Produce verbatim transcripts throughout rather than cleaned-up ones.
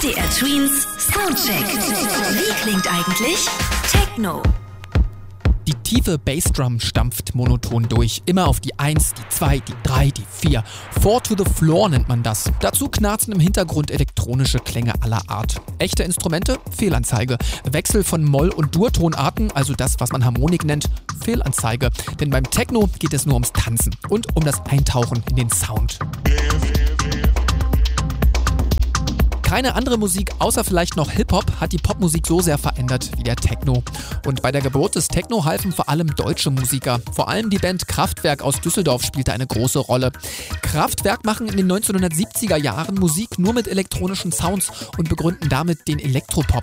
D R Tweens Soundcheck. Wie klingt eigentlich Techno? Die tiefe Bassdrum stampft monoton durch. Immer auf die eins, die zwei, die drei, die vier. Four to the floor nennt man das. Dazu knarzen im Hintergrund elektronische Klänge aller Art. Echte Instrumente? Fehlanzeige. Wechsel von Moll- und Durtonarten, also das, was man Harmonik nennt, Fehlanzeige. Denn beim Techno geht es nur ums Tanzen und um das Eintauchen in den Sound. Keine andere Musik, außer vielleicht noch Hip-Hop, hat die Popmusik so sehr verändert wie der Techno. Und bei der Geburt des Techno halfen vor allem deutsche Musiker. Vor allem die Band Kraftwerk aus Düsseldorf spielte eine große Rolle. Kraftwerk machen in den neunzehnhundertsiebziger Jahren Musik nur mit elektronischen Sounds und begründen damit den Elektropop.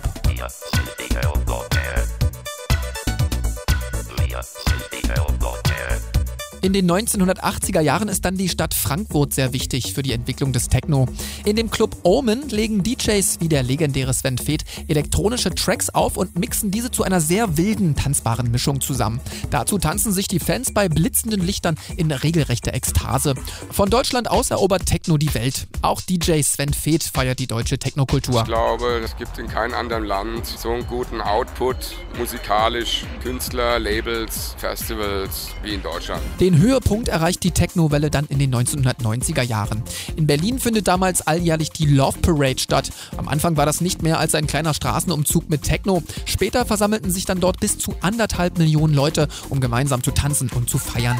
In den neunzehnhundertachtziger Jahren ist dann die Stadt Frankfurt sehr wichtig für die Entwicklung des Techno. In dem Club Omen legen D Js wie der legendäre Sven Väth elektronische Tracks auf und mixen diese zu einer sehr wilden, tanzbaren Mischung zusammen. Dazu tanzen sich die Fans bei blitzenden Lichtern in regelrechter Ekstase. Von Deutschland aus erobert Techno die Welt. Auch D J Sven Väth feiert die deutsche Technokultur. Ich glaube, es gibt in keinem anderen Land so einen guten Output, musikalisch, Künstler, Labels, Festivals wie in Deutschland. Den Höhepunkt erreicht die Techno-Welle dann in den neunzehnhundertneunziger Jahren. In Berlin findet damals alljährlich die Love Parade statt. Am Anfang war das nicht mehr als ein kleiner Straßenumzug mit Techno. Später versammelten sich dann dort bis zu anderthalb Millionen Leute, um gemeinsam zu tanzen und zu feiern.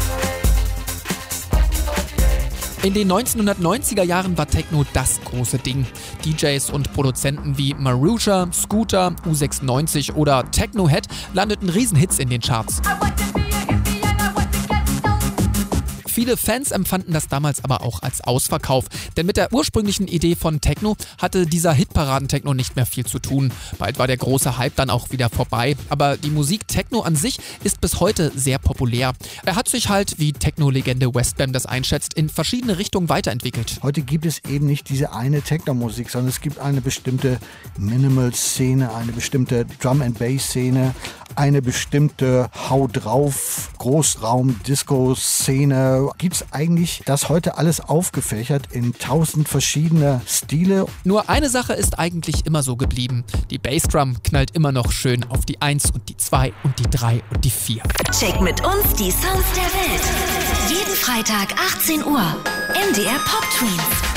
In den neunzehnhundertneunziger Jahren war Techno das große Ding. D Js und Produzenten wie Marusha, Scooter, U sechsundneunzig oder Technohead landeten Riesenhits in den Charts. Viele Fans empfanden das damals aber auch als Ausverkauf, denn mit der ursprünglichen Idee von Techno hatte dieser Hitparaden-Techno nicht mehr viel zu tun. Bald war der große Hype dann auch wieder vorbei, aber die Musik Techno an sich ist bis heute sehr populär. Er hat sich halt, wie Techno-Legende Westbam das einschätzt, in verschiedene Richtungen weiterentwickelt. Heute gibt es eben nicht diese eine Techno-Musik, sondern es gibt eine bestimmte Minimal-Szene, eine bestimmte Drum-and-Bass-Szene, eine bestimmte Hau drauf, Großraum-Disco-Szene. Gibt es eigentlich das heute alles aufgefächert in tausend verschiedene Stile? Nur eine Sache ist eigentlich immer so geblieben. Die Bassdrum knallt immer noch schön auf die eins und die zwei und die drei und die vier. Check mit uns die Sounds der Welt. Jeden Freitag achtzehn Uhr. M D R Pop Tweens.